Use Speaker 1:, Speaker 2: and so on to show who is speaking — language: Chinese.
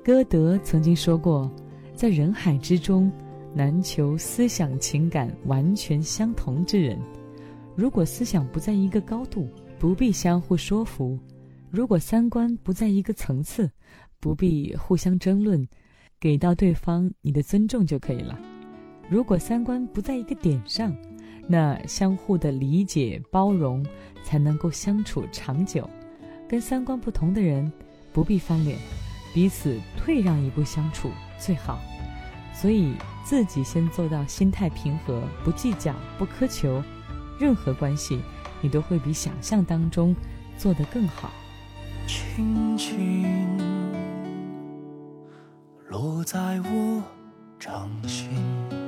Speaker 1: 歌德曾经说过，在人海之中，难求思想情感完全相同之人。如果思想不在一个高度，不必相互说服；如果三观不在一个层次，不必互相争论，给到对方你的尊重就可以了。如果三观不在一个点上，那相互的理解包容才能够相处长久。跟三观不同的人不必翻脸，彼此退让一步相处最好。所以自己先做到心态平和，不计较，不苛求，任何关系你都会比想象当中做得更好。
Speaker 2: 轻轻落在我掌心，